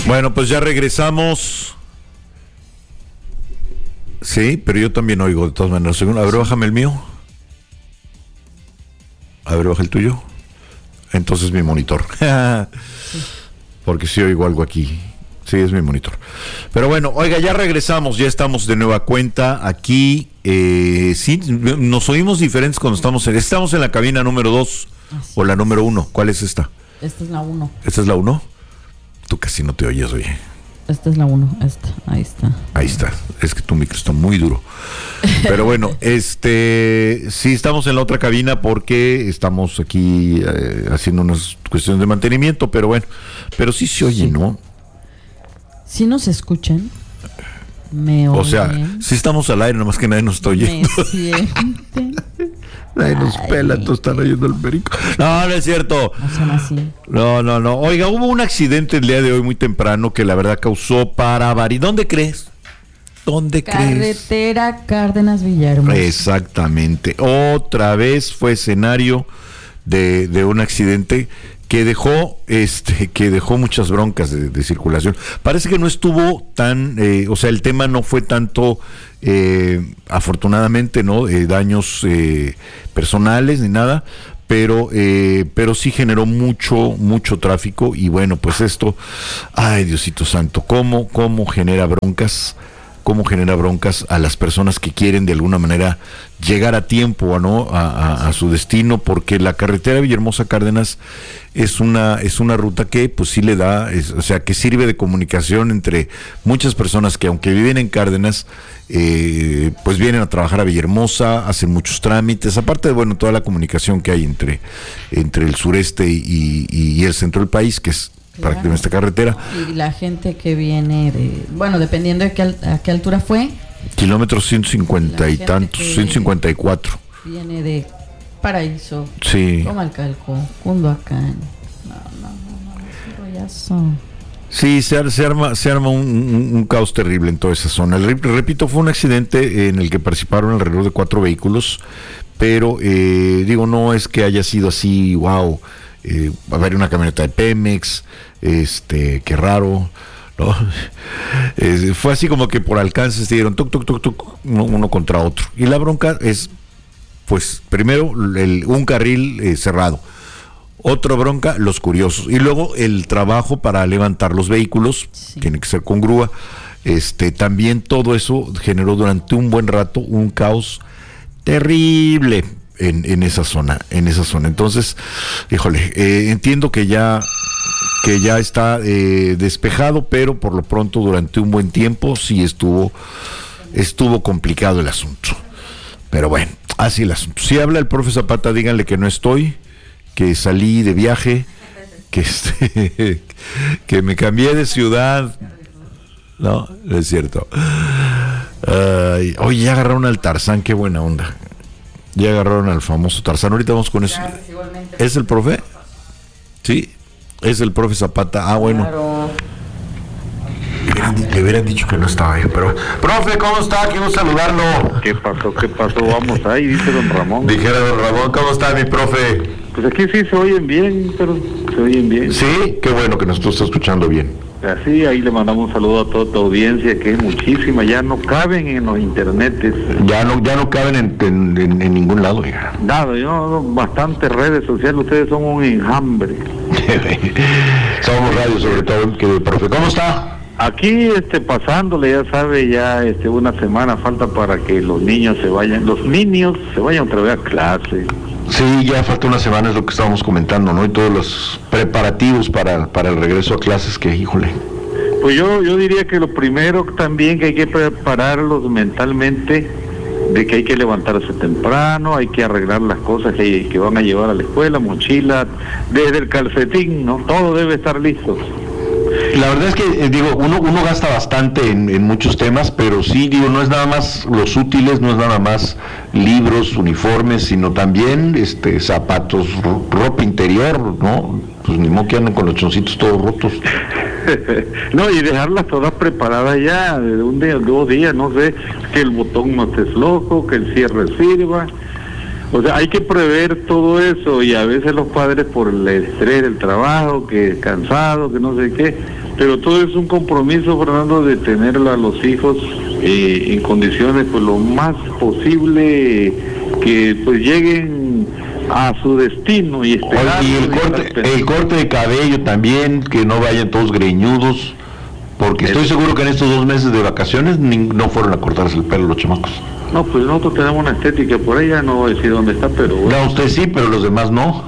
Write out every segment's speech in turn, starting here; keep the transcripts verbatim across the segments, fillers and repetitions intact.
Bueno, pues ya regresamos. Sí, pero yo también oigo de todas maneras. A ver, bájame el mío. A ver, baja el tuyo. Entonces mi monitor. Porque sí oigo algo aquí. Sí, es mi monitor. Pero bueno, oiga, ya regresamos, ya estamos de nueva cuenta aquí. Eh, sí, nos oímos diferentes cuando estamos en... Estamos en la cabina número dos o la número uno. ¿Cuál es esta? Esta es la uno. ¿Esta es la uno? Tú casi no te oyes, oye. Esta es la uno, esta, ahí está. Ahí está, es que tu micro está muy duro. Pero bueno, este, sí estamos en la otra cabina porque estamos aquí eh, haciendo unas cuestiones de mantenimiento, pero bueno, pero sí se oye, sí. ¿No? Sí nos escuchan, me oyen. O sea, sí estamos al aire, nomás que nadie nos está oyendo. Me sienten. Nadie nos Ay, pela, todos están oyendo el perico. No, no es cierto. No son así. No, no, no. Oiga, hubo un accidente el día de hoy muy temprano que la verdad causó para varios. ¿Dónde crees? ¿Dónde Carretera crees? Carretera Cárdenas Villahermosa. Exactamente. Otra vez fue escenario de, de un accidente que dejó, este, que dejó muchas broncas de, de circulación. Parece que no estuvo tan, eh, o sea, el tema no fue tanto, eh, afortunadamente, ¿no? Eh, daños eh, personales ni nada, pero, eh, pero sí generó mucho, mucho tráfico y bueno, pues esto, ay, Diosito Santo, cómo, cómo genera broncas. Cómo genera broncas a las personas que quieren de alguna manera llegar a tiempo, ¿no? a, a, a su destino, porque la carretera Villahermosa Cárdenas es una es una ruta que pues sí le da, es, o sea, que sirve de comunicación entre muchas personas que aunque viven en Cárdenas, eh, pues vienen a trabajar a Villahermosa, hacen muchos trámites, aparte de, bueno, toda la comunicación que hay entre, entre el sureste y, y, y el centro del país, que es Claro. prácticamente esta carretera. Y la gente que viene de, bueno, dependiendo de qué, a qué altura fue. Kilómetros ciento cincuenta y tantos, ciento cincuenta y cuatro. Viene de Paraíso, sí. Comalcalco, Cunduacán. No, no, no, no, es un rollazo. Sí, se, se arma, se arma un, un, un caos terrible en toda esa zona. El, repito, fue un accidente en el que participaron alrededor de cuatro vehículos, pero eh, digo, no es que haya sido así, wow. Eh, va a haber una camioneta de Pemex, este, qué raro, ¿no? Eh, fue así como que por alcance se dieron tuc, tuc, tuc, tuc, uno, uno contra otro. Y la bronca es, pues, primero el, un carril eh, cerrado, otra bronca, los curiosos, y luego el trabajo para levantar los vehículos, sí. Tiene que ser con grúa, este, también todo eso generó durante un buen rato un caos terrible. En, en esa zona, en esa zona. Entonces, híjole, eh, entiendo que ya que ya está eh, despejado, pero por lo pronto durante un buen tiempo sí estuvo estuvo complicado el asunto. Pero bueno, así el asunto. Si habla el profe Zapata, díganle que no estoy, que salí de viaje, que este, que me cambié de ciudad. No, no es cierto. Ay, oye, ya agarraron al Tarzán, qué buena onda. Ya agarraron al famoso Tarzán. Ahorita vamos con eso. ¿Es el profe? Sí, es el profe Zapata. Ah, bueno. Claro. Le hubieran, le hubieran dicho que no estaba yo, pero... Profe, ¿cómo está? Quiero saludarlo. ¿Qué pasó? ¿Qué pasó? Vamos ahí, dice don Ramón. Dijera don Ramón, ¿cómo está mi profe? Pues aquí sí se oyen bien, pero se oyen bien. Sí, qué bueno que nos está escuchando bien. Así, ahí le mandamos un saludo a toda tu audiencia, que es muchísima, ya no caben en los internetes. Ya no ya no caben en, en, en, en ningún lado, ya. Nada, yo, bastantes redes sociales, ustedes son un enjambre. Somos radio, sobre todo, que profe, ¿cómo está? Aquí, este, pasándole, ya sabe, ya, este, una semana falta para que los niños se vayan, los niños se vayan otra vez a clase. Sí, ya falta una semana, es lo que estábamos comentando, ¿no? Y todos los preparativos para, para el regreso a clases, que, híjole. Pues yo, yo diría que lo primero también que hay que prepararlos mentalmente, de que hay que levantarse temprano, hay que arreglar las cosas que, que van a llevar a la escuela, mochila, desde el calcetín, ¿no? Todo debe estar listo. La verdad es que, eh, digo, uno uno gasta bastante en, en muchos temas, pero sí, digo, no es nada más los útiles, no es nada más libros, uniformes, sino también este zapatos, ro- ropa interior, ¿no? Pues ni modo que anden con los choncitos todos rotos. No, y dejarlas todas preparadas ya, de un día, dos días, no sé, que el botón no esté flojo, que el cierre sirva. O sea, hay que prever todo eso, y a veces los padres por el estrés del trabajo, que cansado, que no sé qué, pero todo es un compromiso, Fernando, de tener a los hijos eh, en condiciones pues lo más posible que pues lleguen a su destino y esperar. Y el corte, el corte de cabello también, que no vayan todos greñudos, porque estoy seguro que en estos dos meses de vacaciones ni, no fueron a cortarse el pelo los chamacos. No, pues nosotros tenemos una estética por ella, no voy a decir dónde está, pero... No, usted sí, pero los demás no.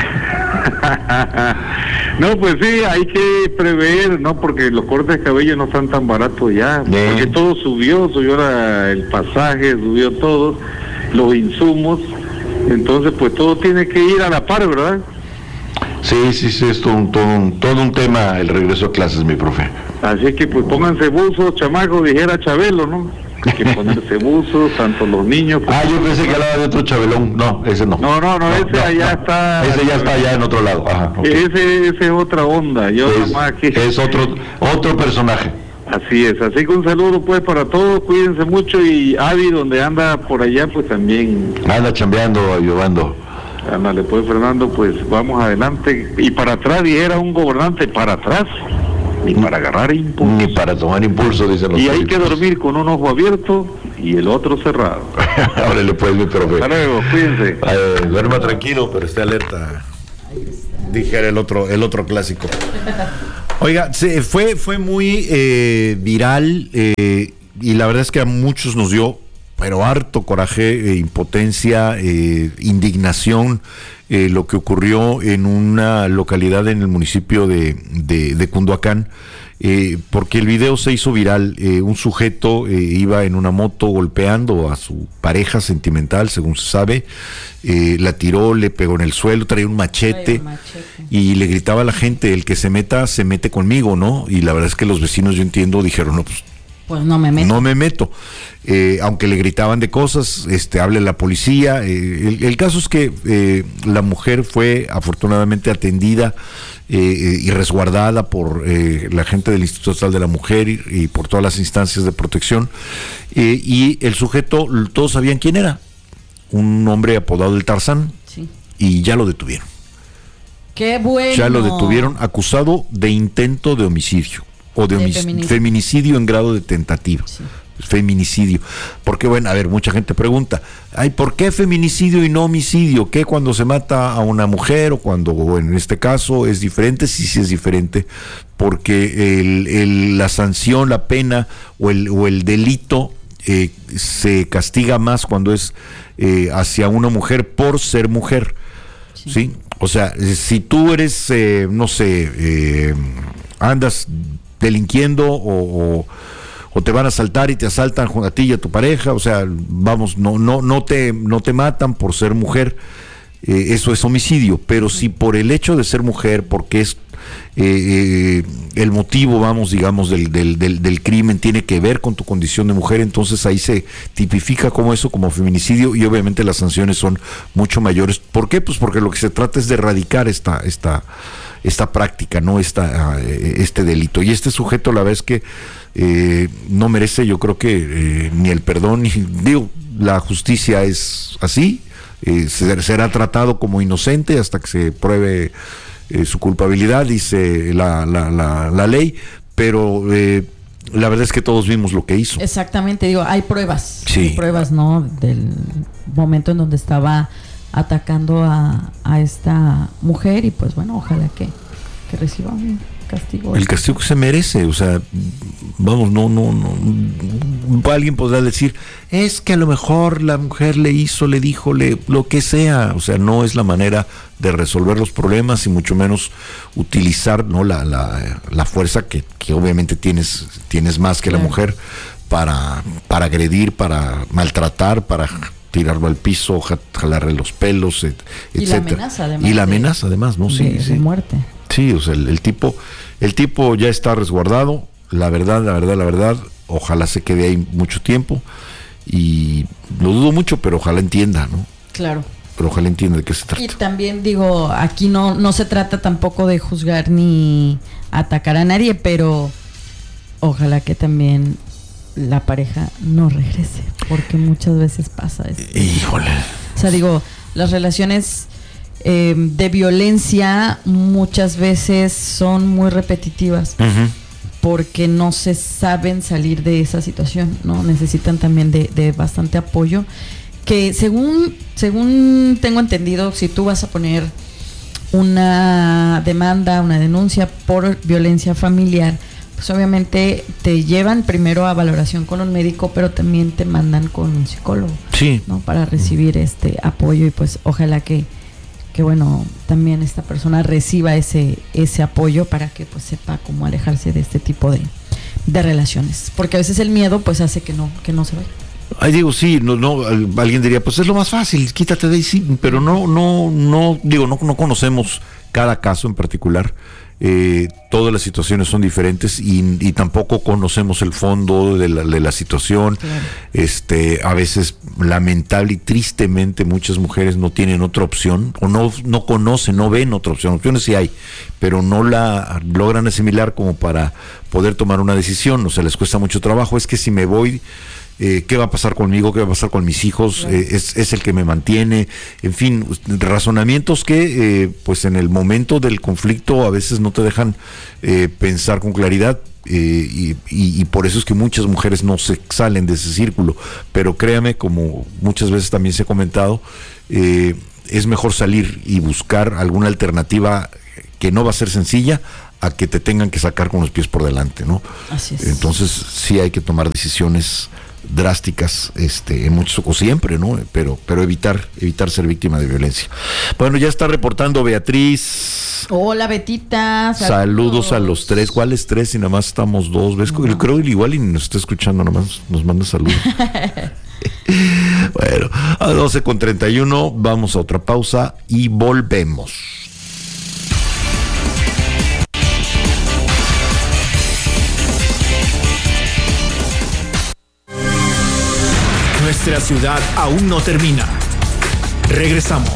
No, pues sí, hay que prever, ¿no? Porque los cortes de cabello no están tan baratos ya, Bien. Porque todo subió, subió la, el pasaje, subió todo, los insumos, entonces pues todo tiene que ir a la par, ¿verdad? Sí, sí, sí, es todo un, todo un, todo un tema el regreso a clases, mi profe. Así es que pues pónganse buzos, chamacos, dijera Chabelo, ¿no? Hay que ponerse buzos, tanto los niños... Ah, yo pensé que hablaba de otro Chabelón. No, ese no. No, no, no, ese no, allá no. está... Ese ya está allá en otro lado. Ajá, okay. Ese, ese es otra onda. Yo es, nomás aquí... es otro, otro personaje. Así es, así que un saludo pues para todos, cuídense mucho, y Avi, donde anda por allá, pues también... Anda chambeando, ayudando. Ándale pues, Fernando, pues vamos adelante. Y para atrás, dijera un gobernante, para atrás, ni para agarrar impulso. Ni para tomar impulso, dicen los Y hay políticos. que dormir con un ojo abierto y el otro cerrado. Órale pues, mi profe. Hasta luego, cuídense. Eh, duerma tranquilo, pero esté alerta. Dijera el otro, el otro clásico. Oiga, se, fue, fue muy eh, viral eh, y la verdad es que a muchos nos dio, pero harto coraje, eh, impotencia, eh, indignación, eh, lo que ocurrió en una localidad en el municipio de, de, de Cunduacán, eh, porque el video se hizo viral. Eh, un sujeto eh, iba en una moto golpeando a su pareja sentimental, según se sabe, eh, la tiró, le pegó en el suelo, traía un machete, machete y le gritaba a la gente: el que se meta, se mete conmigo, ¿no? Y la verdad es que los vecinos, yo entiendo, dijeron: no, pues Pues no me meto. no me meto. Eh, aunque le gritaban de cosas, este, hable la policía. Eh, el, el caso es que eh, la mujer fue afortunadamente atendida eh, eh, y resguardada por eh, la gente del Instituto Estatal de la Mujer y, y por todas las instancias de protección. Eh, y el sujeto, todos sabían quién era. Un hombre apodado el Tarzán. Sí. Y ya lo detuvieron. Qué bueno. Ya lo detuvieron acusado de intento de homicidio. O de, De homic- feminicidio. feminicidio en grado de tentativa. Sí. Feminicidio. Porque, bueno, a ver, mucha gente pregunta: ay, ¿por qué feminicidio y no homicidio? ¿Qué cuando se mata a una mujer o cuando, o en este caso, es diferente? Sí, sí es diferente, porque el, el, la sanción, la pena o el, o el delito eh, se castiga más cuando es eh, hacia una mujer por ser mujer. ¿Sí? ¿Sí? O sea, si tú eres, eh, no sé, eh, andas delinquiendo o, o, o te van a asaltar y te asaltan a ti y a tu pareja, o sea, vamos, no no no te no te matan por ser mujer, eh, eso es homicidio. Pero si por el hecho de ser mujer, porque es eh, eh, el motivo, vamos, digamos, del, del, del, del crimen tiene que ver con tu condición de mujer, entonces ahí se tipifica como eso, como feminicidio, y obviamente las sanciones son mucho mayores. ¿Por qué? Pues porque lo que se trata es de erradicar esta esta esta práctica, no esta, este delito. Y este sujeto, la verdad es que eh, no merece, yo creo que eh, ni el perdón, ni, digo, la justicia es así, eh, será tratado como inocente hasta que se pruebe eh, su culpabilidad, dice la, la, la, la ley, pero eh, la verdad es que todos vimos lo que hizo. Exactamente, digo, hay pruebas, Sí. hay pruebas, ¿no? Del momento en donde estaba atacando a, a esta mujer, y pues bueno, ojalá que, que reciba un castigo. El castigo que se merece, o sea, vamos, no, no, no, alguien podrá decir, es que a lo mejor la mujer le hizo, le dijo, le, lo que sea, o sea, no es la manera de resolver los problemas, y mucho menos utilizar, ¿no?, la, la, la fuerza que, que obviamente tienes, tienes más que Claro. la mujer para, para agredir, para maltratar, para tirarlo al piso, ja- jalarle los pelos, et, Y la etcétera. amenaza, además. Y la de- amenaza, además, ¿no? Sí, de, sí. de muerte. Sí, o sea, el, el tipo, el tipo ya está resguardado. La verdad, la verdad, la verdad, ojalá se quede ahí mucho tiempo, y lo dudo mucho, pero ojalá entienda, ¿no? Claro. Pero ojalá entienda de qué se trata. Y también digo, aquí no, no se trata tampoco de juzgar ni atacar a nadie, pero ojalá que también la pareja no regrese, porque muchas veces pasa esto. Híjole. O sea, digo, las relaciones eh, de violencia muchas veces son muy repetitivas. Uh-huh. Porque no se saben salir de esa situación, ¿no? Necesitan también de, de bastante apoyo. Que según, según tengo entendido, si tú vas a poner una demanda, una denuncia por violencia familiar, pues obviamente te llevan primero a valoración con un médico, pero también te mandan con un psicólogo, sí, ¿no? Para recibir este apoyo y pues ojalá que que bueno, también esta persona reciba ese ese apoyo para que pues sepa cómo alejarse de este tipo de, de relaciones, porque a veces el miedo pues hace que no que no se vaya. Ahí digo, sí, no, no, alguien diría, pues es lo más fácil, quítate de ahí, sí, pero no, no, no, digo, no, no conocemos cada caso en particular. Eh, todas las situaciones son diferentes y, y tampoco conocemos el fondo de la, de la situación. Claro. Este, a veces, lamentable y tristemente, muchas mujeres no tienen otra opción o no, no conocen, no ven otra opción. Opciones sí hay, pero no la logran asimilar como para poder tomar una decisión. O sea, les cuesta mucho trabajo. Es que si me voy, Eh, ¿qué va a pasar conmigo? ¿Qué va a pasar con mis hijos? Claro. Eh, es, es el que me mantiene. En fin, razonamientos que eh, pues en el momento del conflicto a veces no te dejan eh, pensar con claridad. Eh, y, y, y por eso es que muchas mujeres no se salen de ese círculo. Pero créame, como muchas veces también se ha comentado, eh, es mejor salir y buscar alguna alternativa que no va a ser sencilla a que te tengan que sacar con los pies por delante, ¿no? Así es. Entonces sí hay que tomar decisiones drásticas, este, en muchos o siempre, ¿no? Pero, pero evitar, evitar ser víctima de violencia. Bueno, ya está reportando Beatriz. Hola, Betita. Saludos, saludos a los tres. ¿Cuáles tres? Si nada más estamos dos. ¿Ves? No. Creo que igual y nos está escuchando, nada más nos manda saludos. Bueno, a doce con treinta y uno, vamos a otra pausa y volvemos. Nuestra ciudad aún no termina. Regresamos.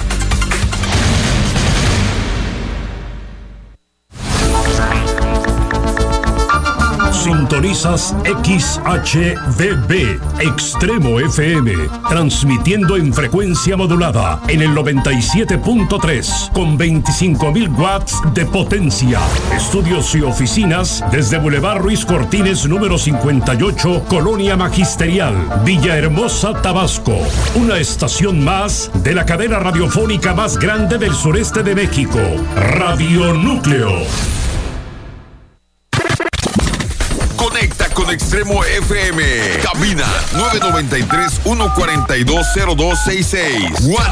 Sintonizas X H V B, Extremo F M, transmitiendo en frecuencia modulada en el noventa y siete punto tres, con veinticinco mil watts de potencia. Estudios y oficinas desde Boulevard Ruiz Cortines, número cincuenta y ocho, Colonia Magisterial, Villahermosa, Tabasco. Una estación más de la cadena radiofónica más grande del sureste de México, Radio Núcleo. Conecta con Extremo F M. Cabina nueve nueve tres, uno cuatro dos, cero dos seis seis.